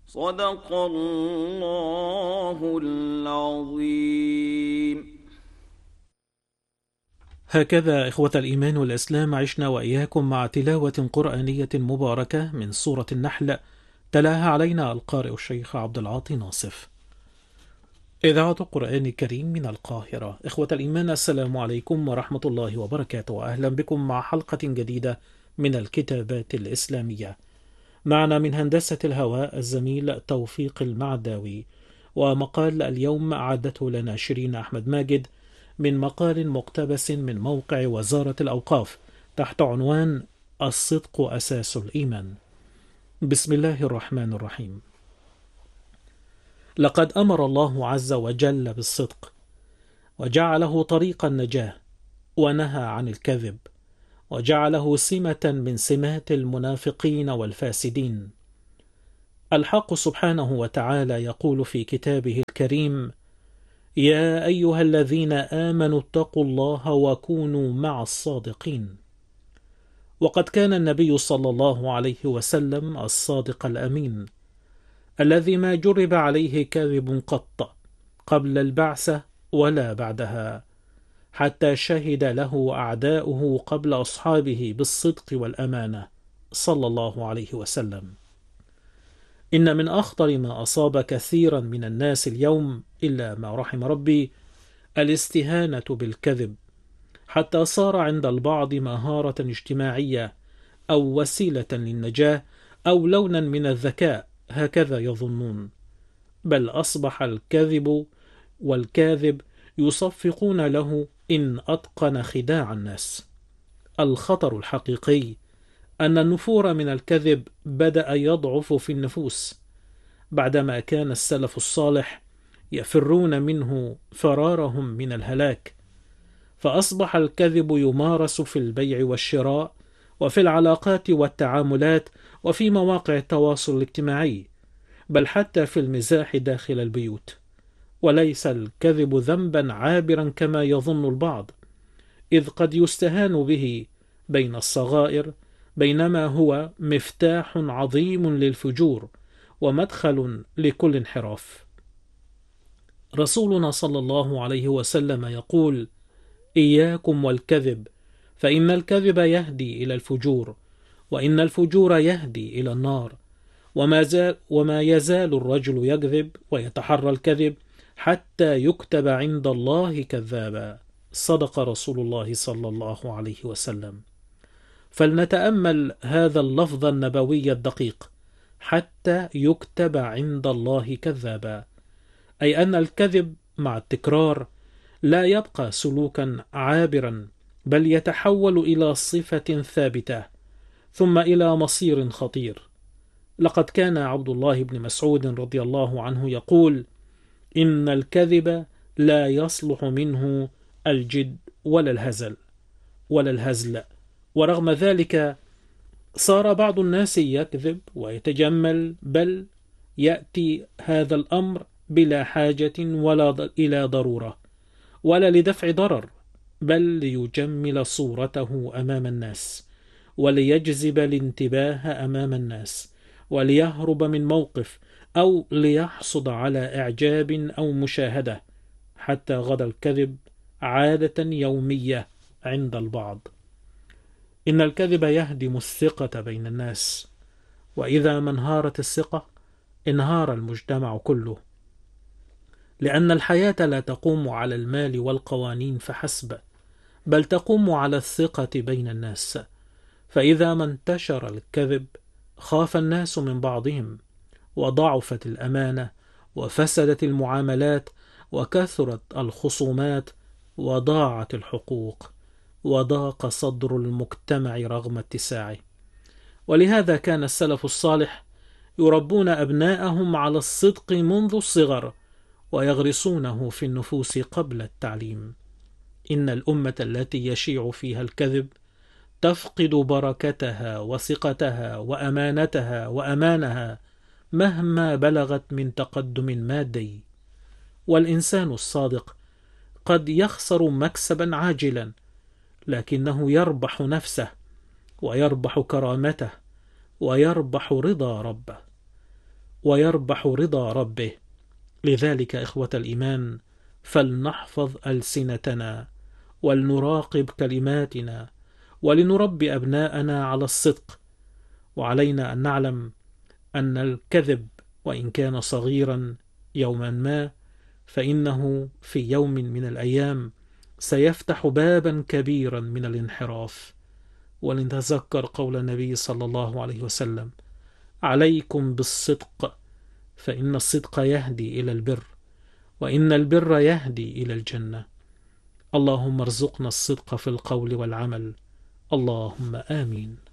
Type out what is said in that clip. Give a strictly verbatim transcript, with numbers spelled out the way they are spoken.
صدق الله العظيم. هكذا إخوة الإيمان والإسلام عشنا وإياكم مع تلاوة قرآنية مباركة من سورة النحل، تلاها علينا القارئ الشيخ عبد العاطي ناصف. إذاعة القرآن الكريم من القاهرة. إخوة الإيمان، السلام عليكم ورحمة الله وبركاته، وأهلا بكم مع حلقة جديدة من الكتابات الإسلامية. معنا من هندسة الهواء الزميل توفيق المعداوي، ومقال اليوم أعدته لنا شيرين أحمد ماجد من مقال مقتبس من موقع وزارة الأوقاف تحت عنوان الصدق أساس الإيمان. بسم الله الرحمن الرحيم. لقد أمر الله عز وجل بالصدق وجعله طريق النجاة، ونهى عن الكذب وجعله سمة من سمات المنافقين والفاسدين. الحق سبحانه وتعالى يقول في كتابه الكريم: يا أيها الذين آمنوا اتقوا الله وكونوا مع الصادقين. وقد كان النبي صلى الله عليه وسلم الصادق الأمين الذي ما جرب عليه كذب قط، قبل البعثة ولا بعدها، حتى شهد له أعداؤه قبل أصحابه بالصدق والأمانة صلى الله عليه وسلم. إن من أخطر ما أصاب كثيرا من الناس اليوم إلا ما رحم ربي الاستهانة بالكذب، حتى صار عند البعض مهارة اجتماعية أو وسيلة للنجاة أو لونا من الذكاء، هكذا يظنون. بل أصبح الكذب والكاذب يصفقون له إن أتقن خداع الناس. الخطر الحقيقي أن النفور من الكذب بدأ يضعف في النفوس، بعدما كان السلف الصالح يفرون منه فرارهم من الهلاك، فأصبح الكذب يمارس في البيع والشراء، وفي العلاقات والتعاملات، وفي مواقع التواصل الاجتماعي، بل حتى في المزاح داخل البيوت. وليس الكذب ذنبا عابرا كما يظن البعض، إذ قد يستهان به بين الصغائر، بينما هو مفتاح عظيم للفجور ومدخل لكل انحراف. رسولنا صلى الله عليه وسلم يقول: إياكم والكذب، فإن الكذب يهدي إلى الفجور، وإن الفجور يهدي إلى النار، وما, زال وما يزال الرجل يكذب ويتحرى الكذب حتى يكتب عند الله كذابا. صدق رسول الله صلى الله عليه وسلم. فلنتأمل هذا اللفظ النبوي الدقيق: حتى يكتب عند الله كذابا، أي أن الكذب مع التكرار لا يبقى سلوكا عابرا، بل يتحول إلى صفة ثابتة، ثم إلى مصير خطير. لقد كان عبد الله بن مسعود رضي الله عنه يقول: إن الكذب لا يصلح منه الجد ولا الهزل ولا الهزل. ورغم ذلك صار بعض الناس يكذب ويتجمل، بل يأتي هذا الأمر بلا حاجة ولا إلى ضرورة ولا لدفع ضرر، بل ليجمل صورته أمام الناس، وليجذب الانتباه أمام الناس، وليهرب من موقف، أو ليحصد على إعجاب أو مشاهدة، حتى غدا الكذب عادة يومية عند البعض. إن الكذب يهدم الثقة بين الناس، وإذا ما انهارت الثقة انهار المجتمع كله، لأن الحياة لا تقوم على المال والقوانين فحسب، بل تقوم على الثقة بين الناس. فإذا ما انتشر الكذب خاف الناس من بعضهم، وضعفت الأمانة، وفسدت المعاملات، وكثرت الخصومات، وضاعت الحقوق، وضاق صدر المجتمع رغم اتساعه. ولهذا كان السلف الصالح يربون أبناءهم على الصدق منذ الصغر، ويغرسونه في النفوس قبل التعليم. إن الأمة التي يشيع فيها الكذب تفقد بركتها وثقتها وأمانتها وأمانها مهما بلغت من تقدم مادي. والإنسان الصادق قد يخسر مكسبا عاجلا، لكنه يربح نفسه، ويربح كرامته، ويربح رضا ربه. ويربح رضا ربه. لذلك إخوة الإيمان فلنحفظ ألسنتنا ولنراقب كلماتنا ولنربي أبناءنا على الصدق. وعلينا أن نعلم أن الكذب وإن كان صغيرا يوما ما فإنه في يوم من الأيام سيفتح بابا كبيرا من الانحراف. ولنتذكر قول النبي صلى الله عليه وسلم: عليكم بالصدق فإن الصدق يهدي إلى البر وإن البر يهدي إلى الجنة. اللهم ارزقنا الصدق في القول والعمل، اللهم آمين.